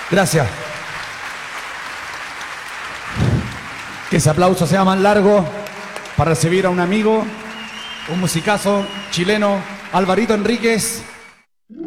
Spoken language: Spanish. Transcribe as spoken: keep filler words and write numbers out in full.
Gracias. Que ese aplauso sea más largo para recibir a un amigo, un musicazo chileno, Alvarito Enríquez.